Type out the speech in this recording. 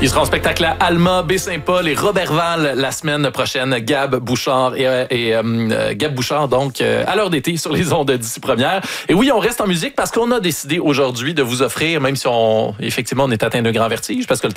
Ils seront en spectacle à Alma, Baie-Saint-Paul et Robertval la semaine prochaine. Gab Bouchard Gab Bouchard, donc, à l'heure d'été sur les ondes d'ici première. Et oui, on reste en musique parce qu'on a décidé aujourd'hui de vous offrir, même si effectivement, on est atteint d'un grand vertige parce que le